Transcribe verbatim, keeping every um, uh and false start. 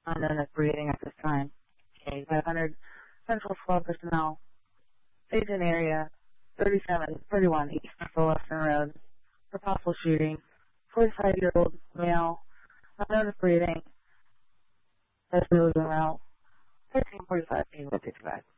unknown is breathing at this time. Okay, five hundred Central Squad personnel. Agent area thirty-seven thirty-one East Central Western Road for possible shooting. forty-five-year-old male, unknown is breathing. That's moving route. thirteen forty-five, being with fifty-five.